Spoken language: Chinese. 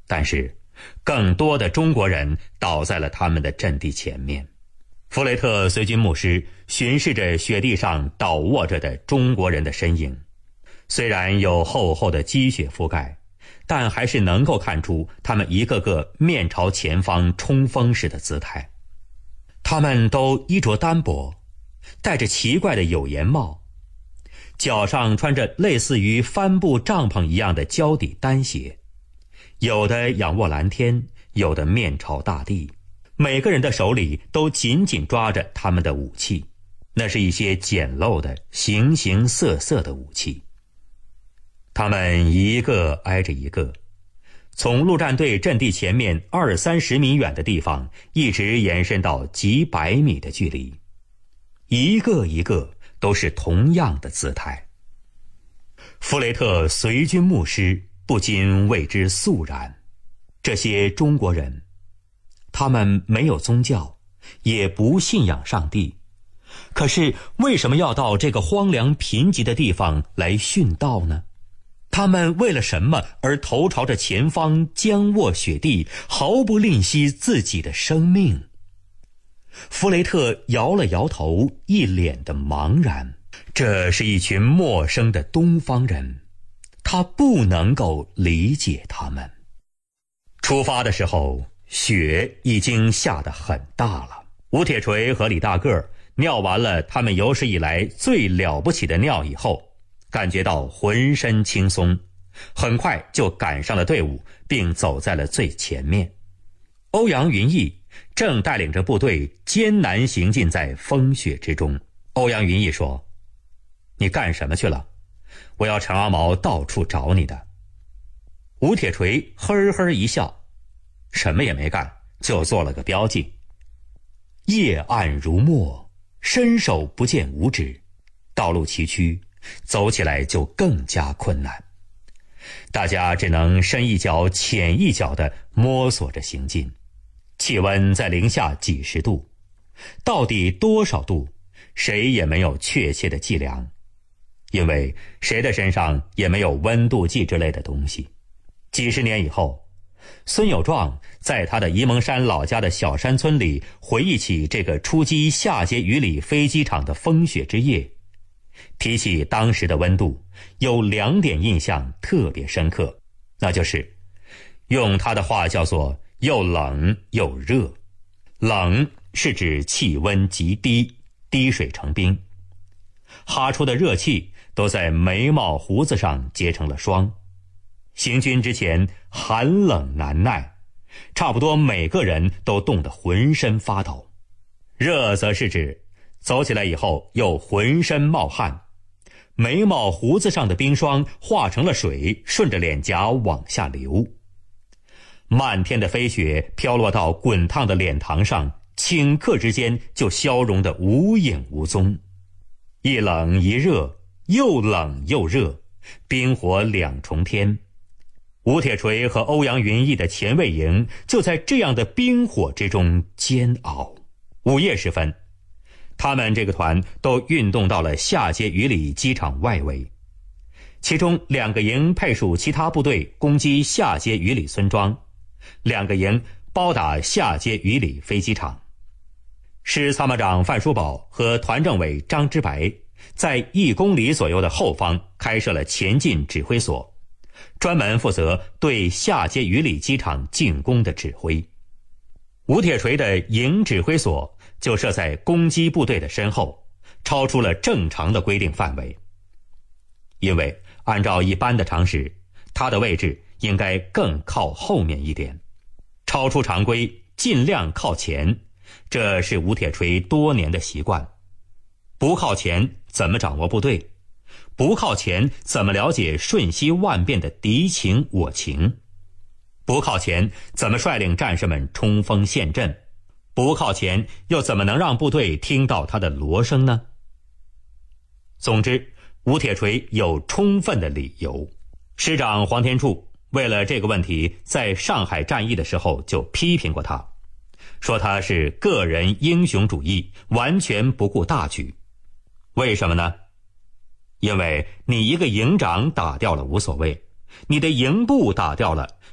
但是更多的中国人倒在了他们的阵地前面。弗雷特随军牧师巡视着雪地上倒卧着的中国人的身影，虽然有厚厚的积雪覆盖，但还是能够看出他们一个个面朝前方冲锋时的姿态。他们都衣着单薄，戴着奇怪的有檐帽，脚上穿着类似于帆布帐篷一样的胶底单鞋，有的仰卧蓝天，有的面朝大地，每个人的手里都紧紧抓着他们的武器，那是一些简陋的形形色色的武器。他们一个挨着一个，从陆战队阵地前面20-30米远的地方一直延伸到几百米的距离，一个一个都是同样的姿态。弗雷特随军牧师不禁为之肃然，这些中国人，他们没有宗教，也不信仰上帝，可是为什么要到这个荒凉贫瘠的地方来殉道呢？他们为了什么而头朝着前方僵卧雪地，毫不吝惜自己的生命？弗雷特摇了摇头，一脸的茫然。这是一群陌生的东方人，他不能够理解他们。出发的时候，雪已经下得很大了。吴铁锤和李大个尿完了他们有史以来最了不起的尿以后，感觉到浑身轻松，很快就赶上了队伍，并走在了最前面。欧阳云逸正带领着部队艰难行进在风雪之中。欧阳云逸说：“你干什么去了？我要陈阿毛到处找你的。”吴铁锤呵呵一笑：“什么也没干，就做了个标记。”夜暗如墨，伸手不见五指，道路崎岖，走起来就更加困难。大家只能深一脚浅一脚地摸索着行进，气温在零下几十度，到底多少度，谁也没有确切的计量，因为谁的身上也没有温度计之类的东西。几十年以后，孙有壮在他的沂蒙山老家的小山村里回忆起这个出击下碣隅里飞机场的风雪之夜，提起当时的温度，有2点印象特别深刻，那就是用他的话叫做又冷又热。冷是指气温极低，滴水成冰，哈出的热气都在眉毛胡子上结成了霜。行军之前寒冷难耐，差不多每个人都冻得浑身发抖。热则是指走起来以后又浑身冒汗，眉毛胡子上的冰霜化成了水，顺着脸颊往下流。漫天的飞雪飘落到滚烫的脸膛上，顷刻之间就消融得无影无踪。一冷一热，又冷又热，冰火两重天。吴铁锤和欧阳云逸的前卫营就在这样的冰火之中煎熬。午夜时分，他们这个团都运动到了下碣隅里机场外围，其中2个营配属其他部队攻击下碣隅里村庄，2个营包打下碣隅里飞机场。师参谋长范书宝和团政委张之白在1公里左右的后方开设了前进指挥所，专门负责对下碣隅里机场进攻的指挥。吴铁锤的营指挥所就设在攻击部队的身后，超出了正常的规定范围。因为按照一般的常识，他的位置应该更靠后面一点，超出常规尽量靠前，这是吴铁锤多年的习惯。不靠前怎么掌握部队？不靠前怎么了解瞬息万变的敌情我情？不靠前怎么率领战士们冲锋陷阵？不靠前又怎么能让部队听到他的锣声呢？总之，吴铁锤有充分的理由。师长黄天柱为了这个问题，在上海战役的时候就批评过他，说他是个人英雄主义，完全不顾大局。为什么呢？因为你一个营长打掉了无所谓，你的营部打掉了，